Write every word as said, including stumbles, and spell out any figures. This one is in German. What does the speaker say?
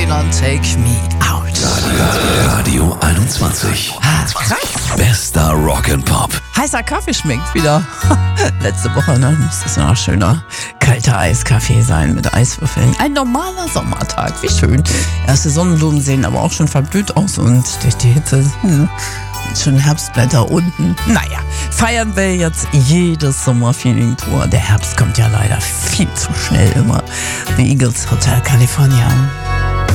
Ferdinand, Take Me Out. Radio einundzwanzig. Ah, krass. Bester Rock'n'Pop. Heißer Kaffee schmeckt wieder. Letzte Woche, ne? Muss das ja noch schöner kalter Eiskaffee sein mit Eiswürfeln. Ein normaler Sommertag, wie schön. Erste Sonnenblumen sehen aber auch schon verblüht aus und durch die Hitze hm, schon Herbstblätter unten. Naja, feiern wir jetzt jedes Sommerfeeling pur. Der Herbst kommt ja leider viel zu schnell immer. The Eagles, Hotel California.